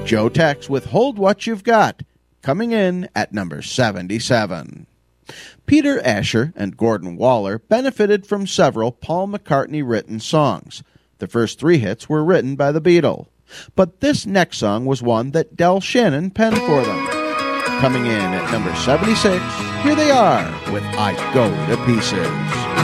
Joe Tex with Hold What You've Got, coming in at number 77. Peter Asher and Gordon Waller benefited from several Paul McCartney-written songs. The first 3 hits were written by the Beatles, but this next song was one that Del Shannon penned for them. Coming in at number 76, here they are with I Go to Pieces.